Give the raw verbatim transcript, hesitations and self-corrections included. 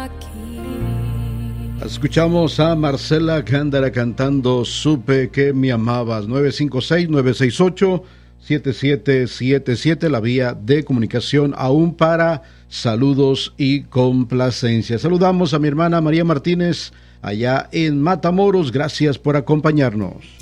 Escuchamos a Marcela Gándara cantando Supe que me amabas. Nueve cinco seis, nueve seis ocho, siete siete siete siete, la vía de comunicación aún para saludos y complacencias. Saludamos a mi hermana María Martínez allá en Matamoros. Gracias por acompañarnos.